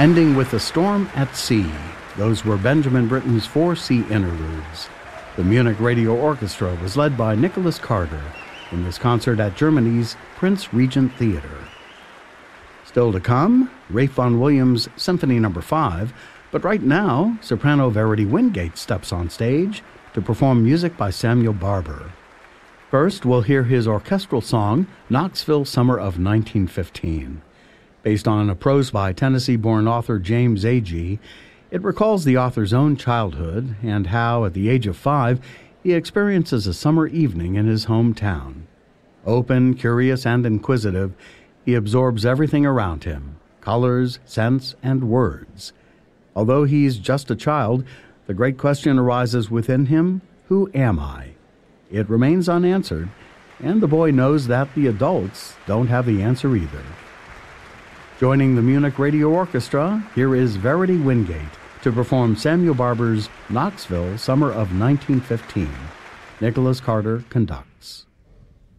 Ending with A Storm at Sea. Those were Benjamin Britten's 4 sea interludes. The Munich Radio Orchestra was led by Nicholas Carter in this concert at Germany's Prince Regent Theater. Still to come, Ralph Vaughan Williams' Symphony No. 5, but right now, soprano Verity Wingate steps on stage to perform music by Samuel Barber. First, we'll hear his orchestral song, Knoxville Summer of 1915. Based on a prose by Tennessee-born author James Agee, it recalls the author's own childhood and how, at the age of 5, he experiences a summer evening in his hometown. Open, curious, and inquisitive, he absorbs everything around him, colors, scents, and words. Although he's just a child, the great question arises within him, who am I? It remains unanswered, and the boy knows that the adults don't have the answer either. Joining the Munich Radio Orchestra, here is Verity Wingate to perform Samuel Barber's Knoxville Summer of 1915. Nicholas Carter conducts.